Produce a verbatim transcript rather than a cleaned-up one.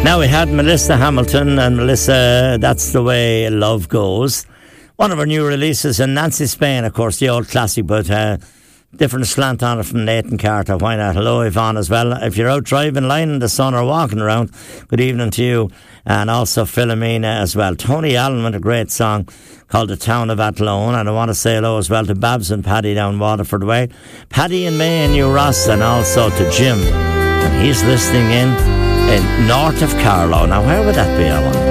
Now we had Melissa Hamilton, and Melissa, That's the Way Love Goes. One of her new releases, and Nancy Spain, of course, the old classic, but uh, different slant on it from Nathan Carter. Why not? Hello, Yvonne, as well. If you're out driving, lying in the sun or walking around, good evening to you. And also Philomena as well. Tony Allen with a great song called The Town of Athlone. And I want to say hello as well to Babs and Paddy down Waterford Way. Paddy and May and New Ross, and also to Jim. And he's listening in in north of Carlow. Now, where would that be, I wonder?